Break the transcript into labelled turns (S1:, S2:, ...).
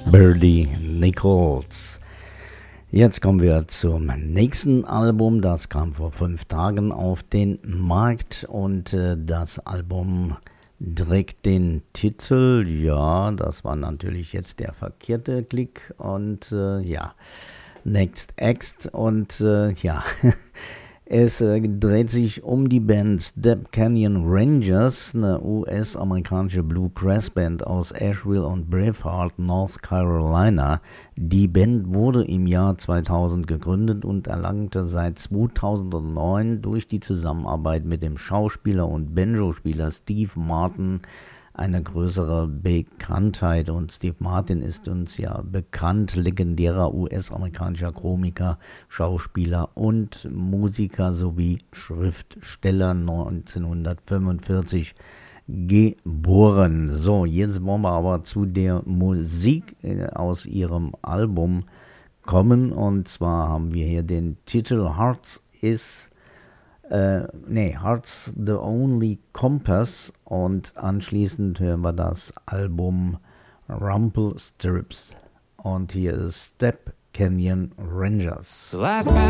S1: Birdie Nichols. Jetzt kommen wir zum nächsten Album. Das kam vor 5 Tagen auf den Markt und das Album trägt den Titel, ja, das war natürlich jetzt der verkehrte Klick und Next Act und es dreht sich um die Band Step Canyon Rangers, eine US-amerikanische Bluegrass-Band aus Asheville und Braveheart, North Carolina. Die Band wurde im Jahr 2000 gegründet und erlangte seit 2009 durch die Zusammenarbeit mit dem Schauspieler und Banjo-Spieler Steve Martin eine größere Bekanntheit. Und Steve Martin ist uns ja bekannt, legendärer US-amerikanischer Komiker, Schauspieler und Musiker sowie Schriftsteller, 1945 geboren. So, jetzt wollen wir aber zu der Musik aus ihrem Album kommen, und zwar haben wir hier den Titel Hearts the Only Compass, und anschließend hören wir das Album Rumpelstiltskin und hier ist Step Canyon Rangers.